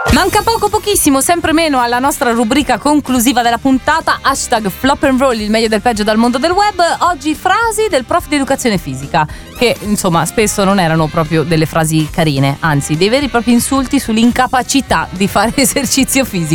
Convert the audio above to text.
Manca pochissimo, sempre meno alla nostra rubrica conclusiva della puntata, hashtag Flop and Roll, il meglio del peggio dal mondo del web. Oggi frasi del prof di educazione fisica, che insomma spesso non erano proprio delle frasi carine, anzi dei veri e propri insulti sull'incapacità di fare esercizio fisico.